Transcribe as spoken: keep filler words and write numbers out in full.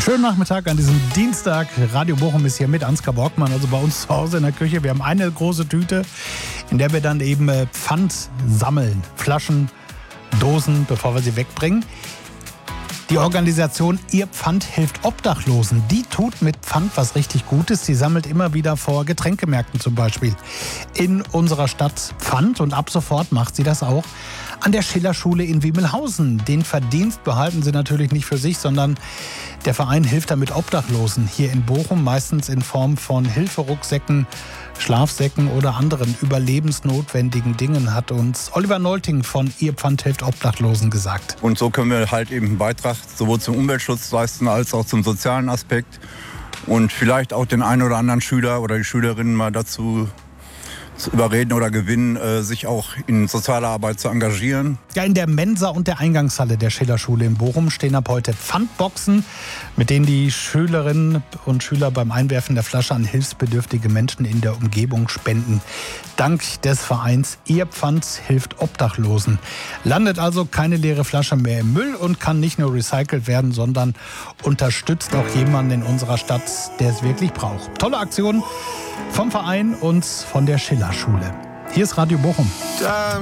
Schönen Nachmittag an diesem Dienstag. Radio Bochum ist hier mit Ansgar Borgmann, also bei uns zu Hause in der Küche. Wir haben eine große Tüte, in der wir dann eben Pfand sammeln. Flaschen, Dosen, bevor wir sie wegbringen. Die Organisation Ihr Pfand hilft Obdachlosen. Die tut mit Pfand was richtig Gutes. Sie sammelt immer wieder vor Getränkemärkten zum Beispiel in unserer Stadt Pfand. Und ab sofort macht sie das auch an der Schillerschule in Wiemelhausen. Den Verdienst behalten sie natürlich nicht für sich, sondern der Verein hilft damit Obdachlosen hier in Bochum, meistens in Form von Hilferucksäcken, Schlafsäcken oder anderen überlebensnotwendigen Dingen, hat uns Oliver Nolting von Ihr Pfand hilft Obdachlosen gesagt. Und so können wir halt eben einen Beitrag sowohl zum Umweltschutz leisten als auch zum sozialen Aspekt und vielleicht auch den einen oder anderen Schüler oder die Schülerinnen mal dazu zu überreden oder gewinnen, sich auch in sozialer Arbeit zu engagieren. Ja, in der Mensa und der Eingangshalle der Schillerschule in Bochum stehen ab heute Pfandboxen, mit denen die Schülerinnen und Schüler beim Einwerfen der Flasche an hilfsbedürftige Menschen in der Umgebung spenden. Dank des Vereins Ihr Pfand hilft Obdachlosen. Landet also keine leere Flasche mehr im Müll und kann nicht nur recycelt werden, sondern unterstützt auch jemanden in unserer Stadt, der es wirklich braucht. Tolle Aktion vom Verein und von der Schillerschule. Hier ist Radio Bochum.